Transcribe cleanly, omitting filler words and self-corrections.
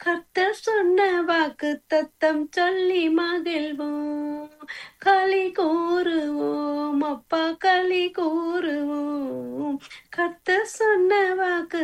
கர்த்தர் சொன்ன வாக்கு தத்தம் சொல்லி மகிழ்வோம், களி கூறுவோம் அப்பா களி கூறுவோம். கர்த்தர் சொன்ன வாக்கு